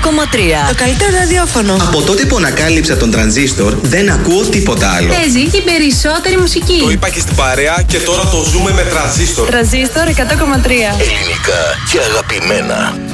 Το καλύτερο ραδιόφωνο. Από τότε που ανακάλυψα τον τρανζίστορ, δεν ακούω τίποτα άλλο. Παίζει την περισσότερη μουσική. Το είπα και στην παρέα και τώρα το ζούμε με τρανζίστορ. Τρανζίστορ 100,3. Ελληνικά και αγαπημένα.